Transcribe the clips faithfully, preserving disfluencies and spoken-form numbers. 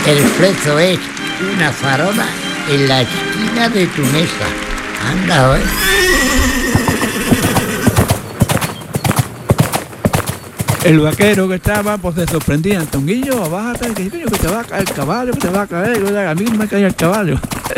El frezo es una farola en la esquina de tu mesa. Anda, ¿eh? El vaquero que estaba, pues se sorprendía. Tonguillo, bájate, que que te va a caer el caballo, que te va a caer, a mí me cae el caballo.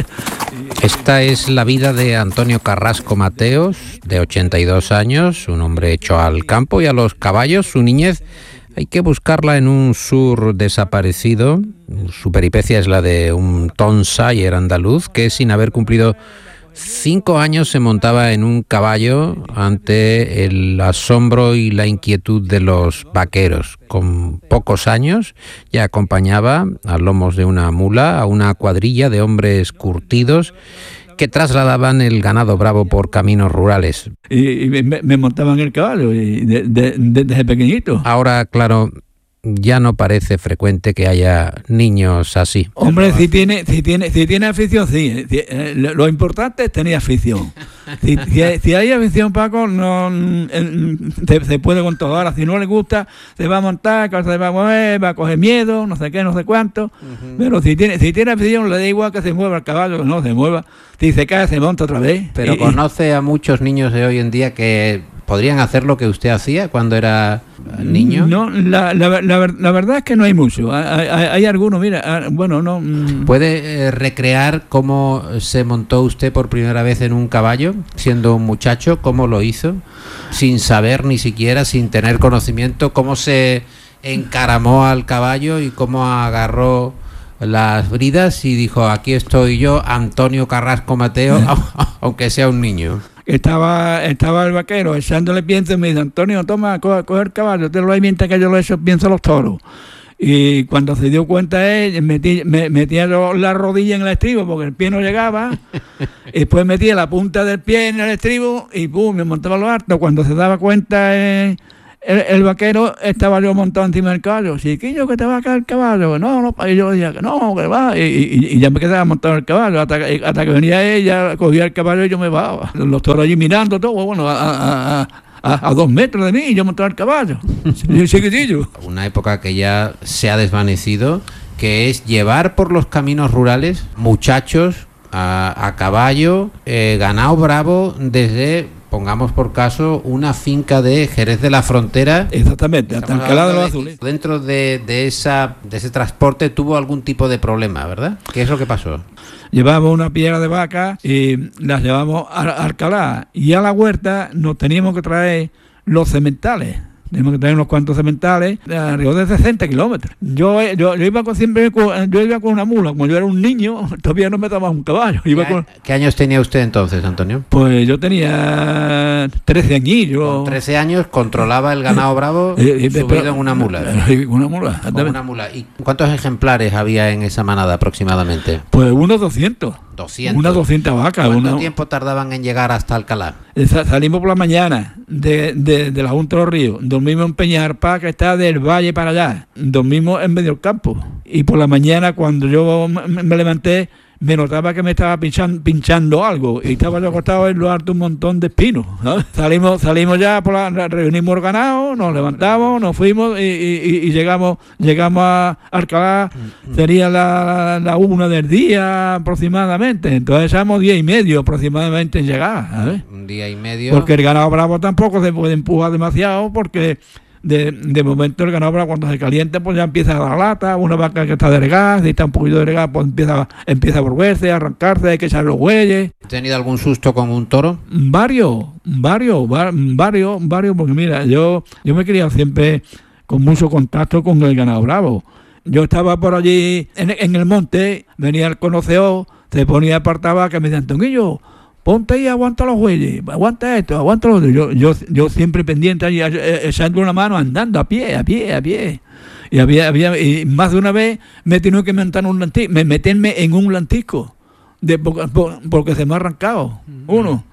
Esta es la vida de Antonio Carrasco Mateos, de ochenta y dos años, un hombre hecho al campo y a los caballos. Su niñez hay que buscarla en un sur desaparecido. Su peripecia es la de un Tom Sawyer andaluz que, sin haber cumplido cinco años, se montaba en un caballo ante el asombro y la inquietud de los vaqueros. Con pocos años ya acompañaba a lomos de una mula a una cuadrilla de hombres curtidos que trasladaban el ganado bravo por caminos rurales. Y, y me, me montaban el caballo y de, de, de, desde pequeñito. Ahora, claro, ya no parece frecuente que haya niños así. Hombre, si tiene, si tiene, si tiene afición, sí. Si, eh, lo importante es tener afición. Si, si, hay, si hay afición, Paco, no eh, se, se puede con todo. Ahora, si no le gusta, se va a montar, se va a mover, va a coger miedo, no sé qué, no sé cuánto. Uh-huh. Pero si tiene, si tiene afición, le da igual que se mueva el caballo, que no se mueva. Si se cae, se monta otra vez. Pero y, conoce a muchos niños de hoy en día que podrían hacer lo que usted hacía cuando era niño. No, la, la, la, la verdad es que no hay mucho. Hay, hay, hay algunos, mira, bueno, no. ¿Puede eh, recrear cómo se montó usted por primera vez en un caballo, siendo un muchacho? ¿Cómo lo hizo? Sin saber ni siquiera, sin tener conocimiento, cómo se encaramó al caballo y cómo agarró las bridas y dijo: aquí estoy yo, Antonio Carrasco Mateo, aunque sea un niño. Estaba estaba el vaquero echándole pienso y me dice: Antonio, toma, coge, coge el caballo, te lo hay mientras que yo lo he hecho pienso a los toros. Y cuando se dio cuenta él, metí, me, metía la rodilla en el estribo porque el pie no llegaba, y después metía la punta del pie en el estribo y pum, me montaba lo harto. Cuando se daba cuenta eh, el, el vaquero, estaba yo montado encima del caballo. Chiquillo, que te va a caer el caballo. No, no, y yo decía que no, que va. Y, y, y ya me quedaba montado en el caballo. Hasta, hasta que venía ella, cogía el caballo y yo me bajaba. Los toros allí mirando todo, bueno, a, a, a, a, a dos metros de mí, y yo montaba el caballo. Chiquitillo. Una época que ya se ha desvanecido, que es llevar por los caminos rurales muchachos a, a caballo, eh, ganado bravo desde, pongamos por caso, una finca de Jerez de la Frontera. Exactamente, hasta Alcalá de los Azules. Dentro de, de, esa, de ese transporte tuvo algún tipo de problema, ¿verdad? ¿Qué es lo que pasó? Llevábamos una piedra de vaca y las llevamos a Alcalá, y a la huerta nos teníamos que traer los cementales. Tenemos que traer unos cuantos cementales alrededor de sesenta kilómetros. Yo, yo, yo iba con siempre con, yo iba con una mula. Como yo era un niño, todavía no me tomaba un caballo. Iba ¿Qué, con... ¿Qué años tenía usted entonces, Antonio? Pues yo tenía trece añillos. Con trece años controlaba el ganado bravo eh, eh, subido pero, en una mula. Eh, una mula. Con una mula. ¿Y cuántos ejemplares había en esa manada aproximadamente? Pues unos doscientos. doscientos. Unas doscientas vacas. ¿Cuánto una... tiempo tardaban en llegar hasta Alcalá? Salimos por la mañana de, de, de la Junta de los Ríos, dormimos en Peñarpa, que está del valle para allá, dormimos en medio del campo, y por la mañana cuando yo me, me levanté me notaba que me estaba pinchando, pinchando algo, y estaba yo acostado en lo alto un montón de espinos, ¿no? Salimos, salimos ya, por la, reunimos el ganado, nos levantamos, nos fuimos y, y, y llegamos llegamos a Alcalá, sería la, la una del día aproximadamente, entonces éramos diez y medio aproximadamente en llegar, ¿sabes? Un día y medio. Porque el ganado bravo tampoco se puede empujar demasiado, porque de, de momento el ganado bravo cuando se calienta pues ya empieza a dar lata, una vaca que está delegada, si está un poquito delegada pues empieza, empieza a volverse, a arrancarse, hay que echar los bueyes. ¿Has tenido algún susto con un toro? Varios, varios, varios, varios, porque mira, yo, yo me he criado siempre con mucho contacto con el ganado bravo. Yo estaba por allí en, en el monte, venía el conocedor, se ponía apartaba que me decía: Antonio, ponte ahí, aguanta los bueyes, aguanta esto, aguanta los otro. Yo, yo, yo siempre pendiente allí, echando una mano, andando a pie, a pie, a pie. Y había, había y más de una vez me he tenido que montar un lantisco, me meterme en un lantisco, de, porque se me ha arrancado uno.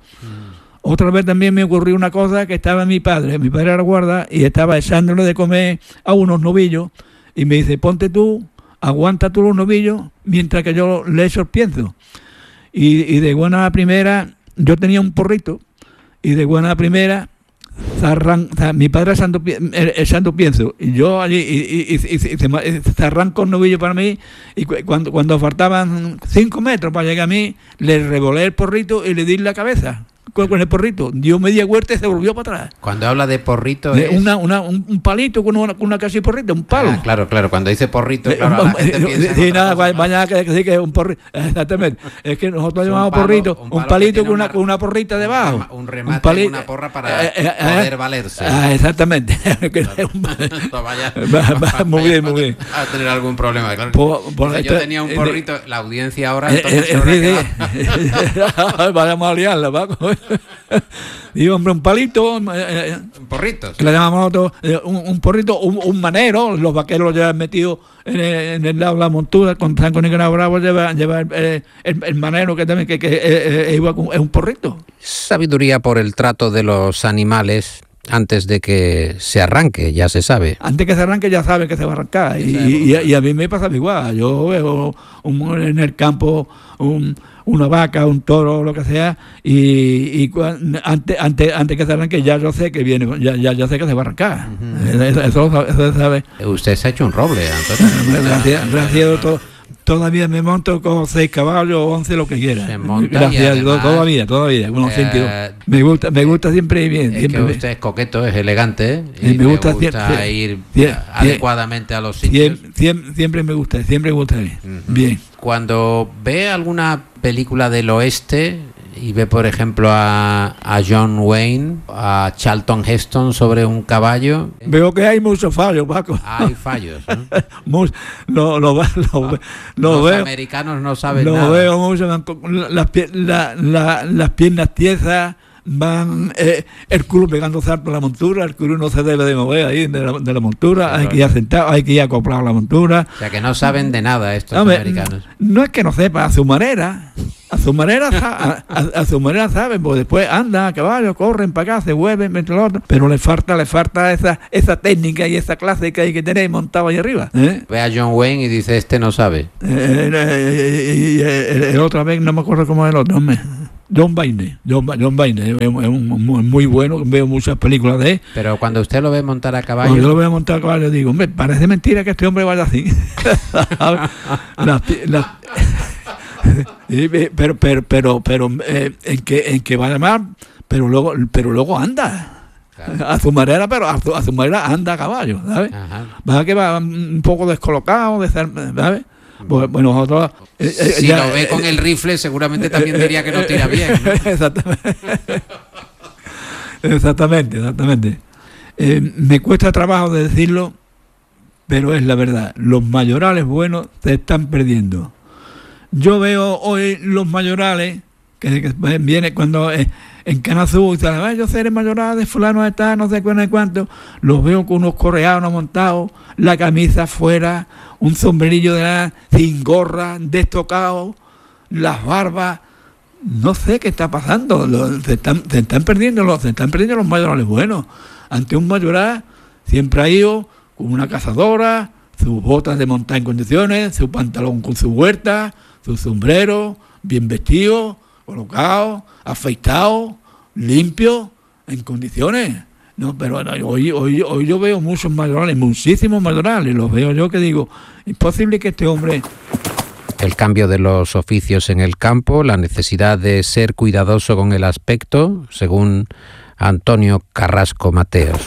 Otra vez también me ocurrió una cosa, que estaba mi padre, mi padre era guarda, y estaba echándole de comer a unos novillos, y me dice: ponte tú, aguanta tú los novillos, mientras que yo le echo el pienso. Y, y de buena primera, yo tenía un porrito, y de buena primera se arran, se, mi padre es santo, es santo pienso, y yo allí, y, y, y, y, y se, se arrancó un novillo para mí, y cuando, cuando faltaban cinco metros para llegar a mí, le revolé el porrito y le di la cabeza. Con el porrito, dio media vuelta y se volvió para atrás. Cuando habla de porrito de es... una, una, un, un palito con una, con una casi porrita, un palo. Ah, claro, claro, cuando dice porrito, claro, la gente piensa sí, en nada, cosa, vaya que decir que es un porrito, exactamente. Es que nosotros es llamamos un palo, porrito, un, un palito con una, una, con una porrita un debajo. Rema, un remate, un pali, una porra para eh, eh, poder valerse. Ah, exactamente. no vaya, va, va, muy bien, muy bien. A tener algún problema, claro. Por, por Dice, yo esta, tenía un porrito, eh, la audiencia ahora eh, entonces eh, eh, vayamos a liarla, va. Y hombre, un palito, eh, un porrito, que le llamamos nosotros, eh, un, un porrito, un, un manero, los vaqueros lo llevan metido en el, en el lado de la montura, con San Nicolás Bravo lleva, lleva el, el, el manero que también que, que eh, eh, es un porrito. Sabiduría por el trato de los animales antes de que se arranque, ya se sabe. Antes que se arranque ya sabe que se va a arrancar. Y, y, y a mí me pasa igual. Yo veo un, en el campo un, una vaca, un toro, lo que sea, y, y antes, antes, antes que se arranque ya yo sé que viene, ya, ya, ya sé que se va a arrancar. Uh-huh. Eso, eso, eso se sabe. Usted se ha hecho un roble, Antonio. Gracias, gracias todo. Todavía me monto con seis caballos o once, lo que quiera. Se monta. Gracias, además, todavía, todavía. Unos eh, me gusta, me gusta siempre ir bien. Es siempre que usted es coqueto, es elegante, y me, me gusta, gusta siempre, ir siempre, adecuadamente a los sitios. Siempre, siempre, siempre me gusta, siempre me gusta ir. Uh-huh. Bien. Cuando ve alguna película del oeste y ve, por ejemplo, a, a John Wayne, a Charlton Heston sobre un caballo... Veo que hay muchos fallos, Paco. Hay fallos, ¿no? Much, lo, lo, lo, lo, Los veo, americanos no saben lo nada. Lo veo mucho, las, la, la, las piernas tiesas, van eh, el culo pegando salto a la montura, el culo no se debe de mover ahí de la, de la montura, sí, hay que ir sentado, hay que ir acoplado a la montura. O sea que no saben de nada estos no, americanos. No es que no sepa, a su manera, a su manera, a, a, a su manera saben, pues después andan a caballo, corren para acá, se vuelven, entre los otros, pero le falta, le falta esa, esa técnica y esa clase que hay que tener montado ahí arriba. ¿eh? Ve a John Wayne y dice, este no sabe. Eh, eh, eh, y eh, eh, otra vez no me acuerdo cómo es el otro, hombre. John Wayne, John, John Wayne, es un, muy bueno, veo muchas películas de él. Pero cuando usted lo ve montar a caballo... Cuando yo lo veo montar a caballo, digo, hombre, parece mentira que este hombre vaya así. las, las, pero, pero, pero, pero, eh, en que, en que vaya mal, pero luego, pero luego anda. Claro. A su manera, pero a su, a su manera anda a caballo, ¿sabes? Va que va un poco descolocado, ¿sabes? Bueno, nosotros, eh, eh, si ya, lo ve con el rifle, seguramente también eh, diría que no tira bien, ¿no? Exactamente. Exactamente, exactamente. Eh, me cuesta trabajo de decirlo, pero es la verdad. Los mayorales buenos se están perdiendo. Yo veo hoy los mayorales, que, que viene cuando eh, en Canazú, y tal, yo seré mayoral de fulano está, no sé cuándo y cuánto, los veo con unos correanos montados, la camisa afuera, un sombrerillo de la, sin gorra, destocado, las barbas, no sé qué está pasando, lo, se, están, se están perdiendo los, se están perdiendo los mayorales buenos. Ante un mayoral siempre ha ido con una cazadora, sus botas de montar en condiciones, su pantalón con su huerta, su sombrero, bien vestido, colocado, afeitado, limpio, en condiciones. No, pero no, hoy, hoy, hoy yo veo muchos mayorales, muchísimos mayorales, los veo yo que digo, imposible que este hombre... El cambio de los oficios en el campo, la necesidad de ser cuidadoso con el aspecto, según Antonio Carrasco Mateos.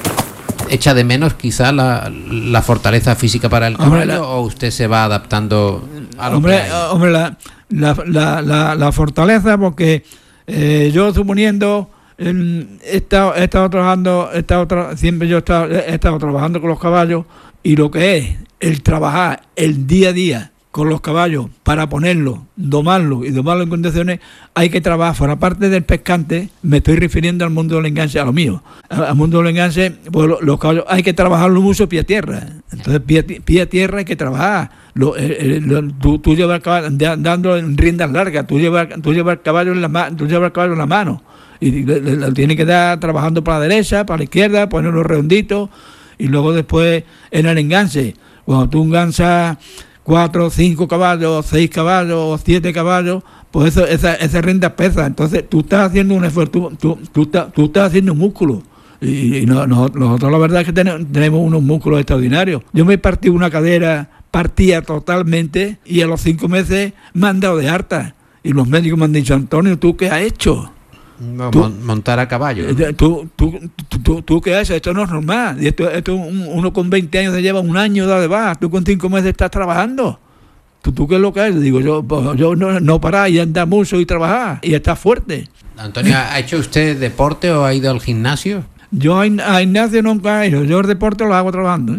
¿Echa de menos quizá la, la fortaleza física para el caballo, la, o usted se va adaptando a lo hombre, que hay? Hombre, la, la, la, la, la fortaleza, porque eh, yo suponiendo... He estado, he estado trabajando, he estado tra- siempre yo he estado, he estado trabajando con los caballos, y lo que es el trabajar el día a día con los caballos para ponerlos, domarlos y domarlos en condiciones, hay que trabajar. Fuera parte del pescante, me estoy refiriendo al mundo del enganche, a lo mío. Al mundo del enganche, pues los, los caballos hay que trabajarlo mucho pie a tierra. Entonces, pie, pie a tierra hay que trabajar. Lo, el, el, tú, tú llevas el caballo dando en riendas largas, tú llevas, tú llevas el caballo en la mano, tú llevas el caballo en la mano. Y lo tiene que dar trabajando para la derecha, para la izquierda, ponerlo redondito, y luego después en el enganche, cuando tú enganchas cuatro, cinco caballos, seis caballos, siete caballos, pues eso, esa, esa renta pesa. Entonces tú estás haciendo un esfuerzo, tú, tú, tú, estás, tú estás haciendo un músculo. Y, y no, no, nosotros la verdad es que tenemos, tenemos unos músculos extraordinarios. Yo me partí una cadera, partía totalmente, y a los cinco meses me han dado de harta. Y los médicos me han dicho, Antonio, ¿tú qué has hecho? No, ¿Tú, montar a caballo. ¿Tú, tú, tú, tú, tú qué has hecho? Esto no es normal. Y esto, esto uno con veinte años se lleva un año de baja. Tú con cinco meses estás trabajando. ¿Tú, tú qué es lo que es? Digo, yo, yo no, no parar y andar mucho y trabajar. Y estar fuerte. Antonio, ¿ha hecho usted deporte o ha ido al gimnasio? Yo a gimnasio nunca he ido. Yo el deporte lo hago trabajando.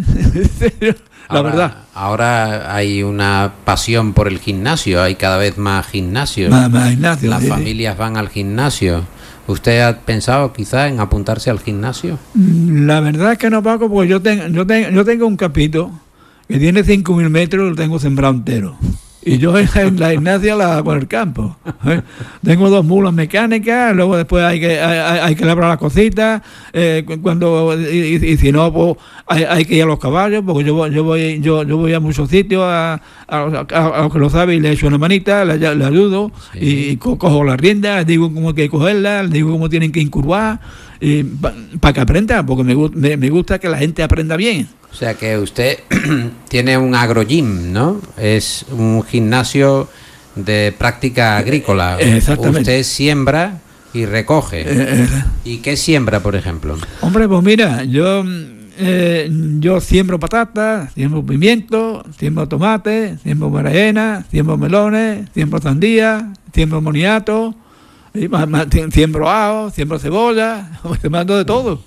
La ahora, verdad. Ahora hay una pasión por el gimnasio. Hay cada vez más gimnasios. Más, más gimnasio, Las sí, familias sí. van al gimnasio. ¿Usted ha pensado quizá en apuntarse al gimnasio? La verdad es que no, Paco, porque yo, tengo yo, tengo yo tengo un capito que tiene cinco mil metros y lo tengo sembrado entero. Y yo en la gimnasia la hago en el campo. ¿eh? Tengo dos mulas mecánicas, luego después hay que hay, hay que labrar las cositas, eh, cuando y, y si no, pues hay, hay que ir a los caballos, porque yo, yo voy yo yo voy a muchos sitios, a, a, a, a los que lo saben, y le echo una manita, le, le ayudo, sí. y, y co, cojo las riendas, les digo cómo hay que cogerlas, les digo cómo tienen que incurvar, y para pa que aprendan, porque me, me, me gusta que la gente aprenda bien. O sea que usted tiene un agrogym, ¿no? Es un gimnasio de práctica agrícola. Exactamente. Usted siembra y recoge. Eh, ¿Y qué siembra, por ejemplo? Hombre, pues mira, yo eh, yo siembro patatas, siembro pimiento, siembro tomate, siembro berenjena, siembro melones, siembro sandía, siembro moniato. Y más, más, siembro ajo, siembro cebolla, te mando de todo,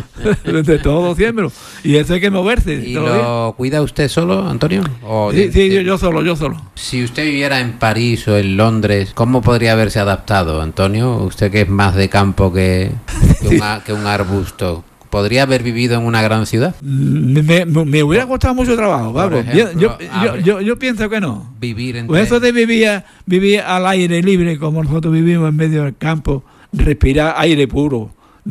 de todo siembro, y eso hay que moverse. ¿Y lo cuida usted solo, Antonio? ¿O sí, sí, yo, yo solo, yo solo. Si usted viviera en París o en Londres, ¿cómo podría haberse adaptado, Antonio? Usted que es más de campo que, que, un, que un arbusto. ¿Podría haber vivido en una gran ciudad? Me, me, me hubiera costado mucho trabajo, vamos. Yo, yo, yo, yo, yo pienso que no. Vivir entre... Pues eso de vivir, vivir al aire libre, como nosotros vivimos en medio del campo, respirar aire puro,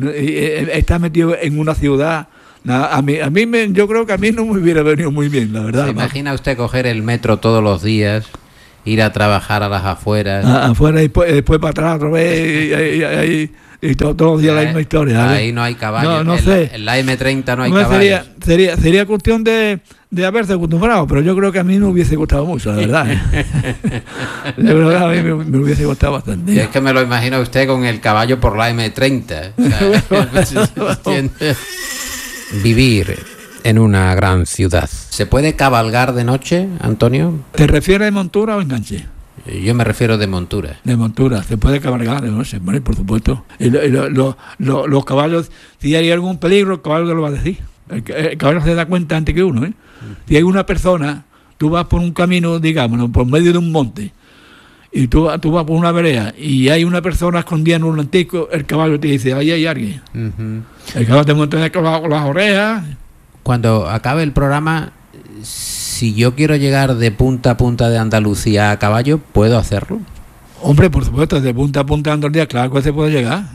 estar metido en una ciudad. A mí, a mí me, yo creo que a mí no me hubiera venido muy bien, la verdad. ¿Se imagina usted coger el metro todos los días, ir a trabajar a las afueras? A, afuera y después, después para atrás otra vez, y, y, y, y todo, todos los días eh, la misma historia. Ahí no hay caballos. No, no en, sé. En la eme treinta no hay no, caballos. Sería, sería, sería cuestión de, de haberse acostumbrado, pero yo creo que a mí no hubiese gustado mucho, la verdad. ¿eh? Yo creo que a mí me, me hubiese gustado bastante. Y es que me lo imagino usted con el caballo por la eme treinta. O sea, vivir en una gran ciudad. ¿Se puede cabalgar de noche, Antonio? ¿Te refieres de montura o enganche? Yo me refiero de montura. De montura, se puede cabalgar de noche, ¿vale? Por supuesto. Y lo, y lo, lo, lo, los caballos, si hay algún peligro, el caballo te lo va a decir. El, el caballo se da cuenta antes que uno, ¿eh? Si hay una persona, tú vas por un camino, digamos, por medio de un monte, y tú, tú vas por una vereda, y hay una persona escondida en un antico, el caballo te dice, ahí hay alguien. Uh-huh. El caballo te monta con las orejas. Cuando acabe el programa, si yo quiero llegar de punta a punta de Andalucía a caballo, ¿puedo hacerlo? Hombre, por supuesto, de punta a punta de Andalucía, claro que se puede llegar.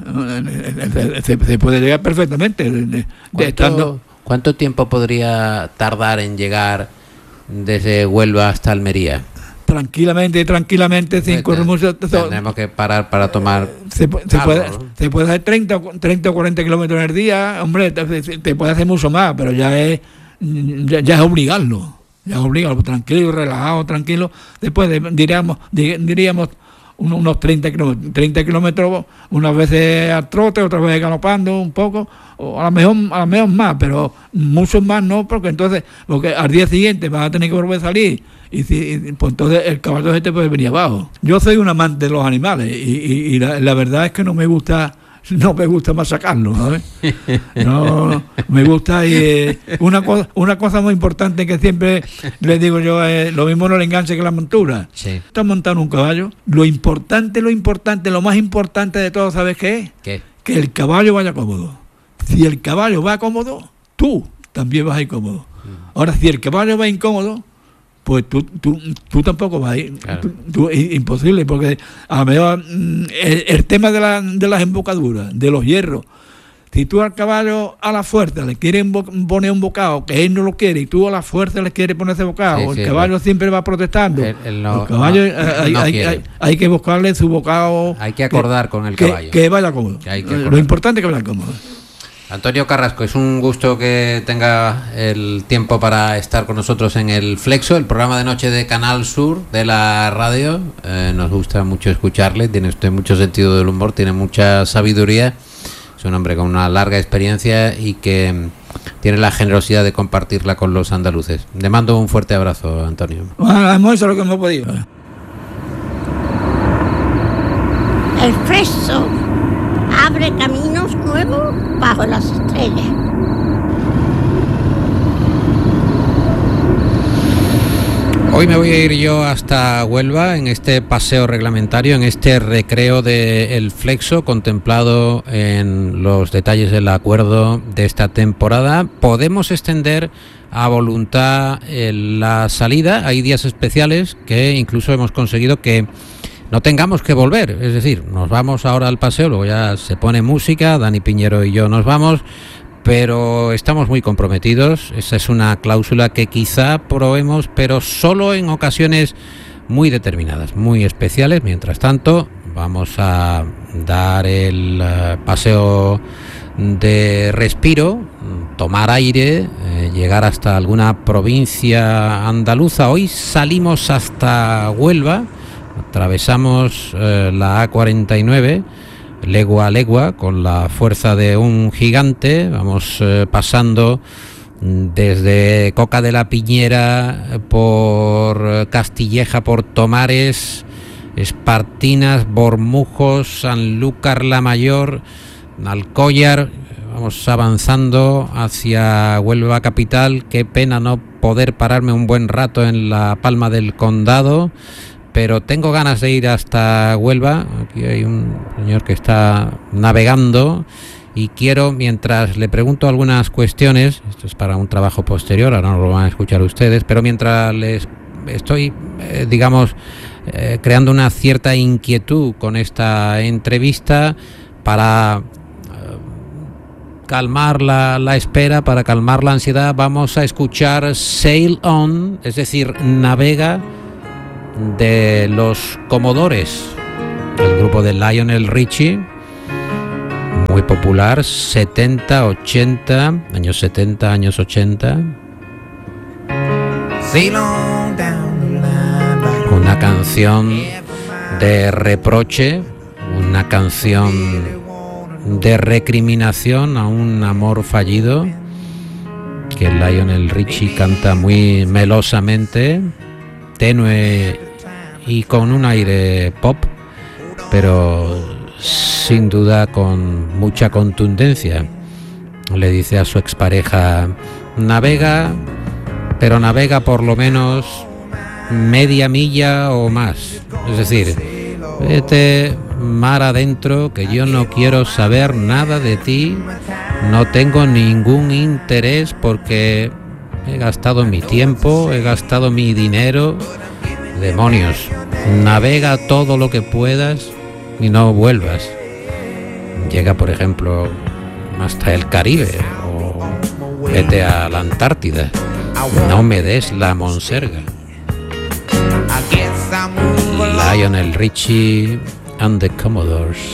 Se, se puede llegar perfectamente. De, de ¿Cuánto, estando... ¿Cuánto tiempo podría tardar en llegar desde Huelva hasta Almería? Tranquilamente, tranquilamente, sin correr mucho. Tenemos que parar para tomar. Se, se, algo, puede, ¿no? se puede hacer treinta, treinta o cuarenta kilómetros en el día, hombre, te, te puede hacer mucho más, pero ya es, ya, ya es obligarlo. Ya es obligarlo, tranquilo, relajado, tranquilo. Después de, diríamos, diríamos unos treinta kilómetros, treinta kilómetros, unas veces al trote, otras veces galopando un poco, o a lo mejor, a lo mejor más, pero muchos más no, porque entonces, porque al día siguiente vas a tener que volver a salir. Y, si, y pues entonces el caballo este puede venir abajo. Yo soy un amante de los animales y, y, y la, la verdad es que no me gusta no me gusta machacarlos, ¿sabes? No me gusta y eh, una cosa una cosa muy importante que siempre les digo yo es lo mismo no le enganche que la montura. Sí. Estás montando un caballo, lo importante, lo importante, lo más importante de todo, ¿sabes qué es? ¿Qué? Que el caballo vaya cómodo. Si el caballo va cómodo, tú también vas a ir cómodo. Ahora, si el caballo va incómodo, pues tú, tú, tú tampoco vas a ir. Claro. Tú, tú, es imposible, porque a lo mejor el, el tema de, la, de las embocaduras, de los hierros, si tú al caballo a la fuerza le quieres poner un bocado, que él no lo quiere, y tú a la fuerza le quieres poner ese bocado, sí, el sí, caballo no. siempre va protestando. El, el no, Los caballos, no, hay, no hay, hay, hay que buscarle su bocado. Hay que acordar que, con el que, caballo. Que vaya cómodo. Que hay que lo importante es que vaya cómodo. Antonio Carrasco, es un gusto que tenga el tiempo para estar con nosotros en el Flexo, el programa de noche de Canal Sur de la radio. Eh, nos gusta mucho escucharle, tiene usted mucho sentido del humor, tiene mucha sabiduría, es un hombre con una larga experiencia y que tiene la generosidad de compartirla con los andaluces. Le mando un fuerte abrazo, Antonio. Bueno, hemos hecho lo que hemos podido. El Flexo abre caminos nuevos bajo las estrellas. Hoy me voy a ir yo hasta Huelva en este paseo reglamentario, en este recreo del Flexo, contemplado en los detalles del acuerdo de esta temporada. Podemos extender a voluntad la salida. Hay días especiales que incluso hemos conseguido que no tengamos que volver, es decir, nos vamos ahora al paseo, luego ya se pone música, Dani Piñero y yo nos vamos, pero estamos muy comprometidos. Esa es una cláusula que quizá probemos, pero solo en ocasiones muy determinadas, muy especiales. Mientras tanto, vamos a dar el uh, paseo de respiro, tomar aire, eh, llegar hasta alguna provincia andaluza. Hoy salimos hasta Huelva, atravesamos eh, la A cuarenta y nueve, legua a legua, con la fuerza de un gigante. Vamos eh, pasando desde Coca de la Piñera, por Castilleja, por Tomares, Espartinas, Bormujos, Sanlúcar la Mayor, Alcóllar. Vamos avanzando hacia Huelva capital. Qué pena no poder pararme un buen rato en la Palma del Condado, pero tengo ganas de ir hasta Huelva. Aquí hay un señor que está navegando y quiero, mientras le pregunto algunas cuestiones, esto es para un trabajo posterior, ahora no lo van a escuchar ustedes, pero mientras les estoy, eh, digamos, eh, creando una cierta inquietud con esta entrevista, para eh, calmar la, la espera, para calmar la ansiedad, vamos a escuchar Sail On, es decir, Navega, de los Comodores, el grupo de Lionel Richie, muy popular, setenta, ochenta, años setenta, años ochenta. Una canción de reproche, una canción de recriminación a un amor fallido, que Lionel Richie canta muy melosamente, tenue y con un aire pop, pero sin duda con mucha contundencia. Le dice a su expareja: navega, pero navega por lo menos media milla o más. Es decir, vete mar adentro, que yo no quiero saber nada de ti, no tengo ningún interés, porque he gastado mi tiempo, he gastado mi dinero. Demonios, navega todo lo que puedas y no vuelvas. Llega, por ejemplo, hasta el Caribe o vete a la Antártida. No me des la monserga. Lionel Richie and the Commodores.